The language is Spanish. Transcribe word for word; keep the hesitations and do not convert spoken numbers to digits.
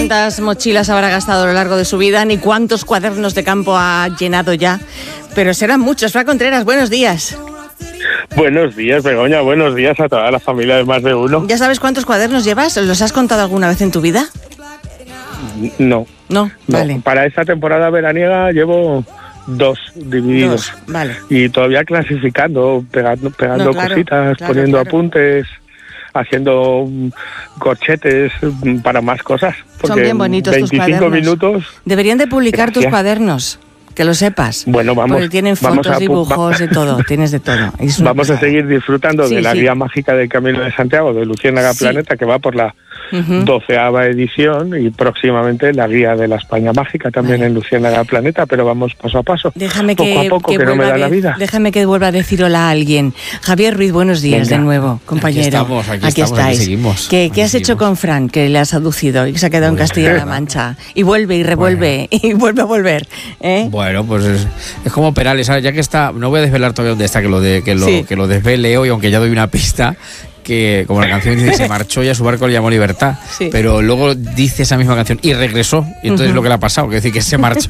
cuántas mochilas habrá gastado a lo largo de su vida, ni cuántos cuadernos de campo ha llenado ya, pero serán muchos. Fran Contreras, buenos días. Buenos días, Begoña, buenos días a toda la familia de Más de Uno. ¿Ya sabes cuántos cuadernos llevas? ¿Los has contado alguna vez en tu vida? No. No, no. vale. Para esta temporada veraniega llevo dos divididos. Dos, vale. Y todavía clasificando, pegando, pegando No, claro, cositas, claro, poniendo claro. apuntes, haciendo um, corchetes um, para más cosas. Porque Son bien bonitos tus veinticinco cuadernos. minutos. Deberían de publicar Gracias. tus cuadernos, que lo sepas. Bueno, vamos. Porque tienen vamos fotos, a, dibujos, de todo, tienes de todo. Es una Vamos a pasada. seguir disfrutando Sí, de la sí. guía mágica del Camino de Santiago de Luciérnaga Sí. Planeta, que va por la Ujú. doceava edición, y próximamente la guía de la España Mágica también Vale. en Luciérnaga Planeta, pero vamos paso a paso. Déjame poco que, a poco, que que, no me vuelva da a la de- vida. déjame que vuelva a decir hola a alguien. Javier Ruiz, buenos días Venga. de nuevo, compañero. Aquí estamos, aquí estamos, aquí estáis. seguimos, ¿Qué, aquí qué has hecho seguimos. con Fran, que le has aducido y que se ha quedado en Pues, Castilla-La nada. Mancha? Y vuelve y revuelve y vuelve a volver. ¿eh? Bueno, pues es, es como Perales, ¿sabes? Ya que está, no voy a desvelar todavía dónde está, que lo de que lo, Sí. que lo desvele hoy, aunque ya doy una pista, que como la canción dice, se marchó y a su barco le llamó Libertad, Sí. pero luego dice esa misma canción y regresó, y entonces Ujú. lo que le ha pasado, que decir que se marchó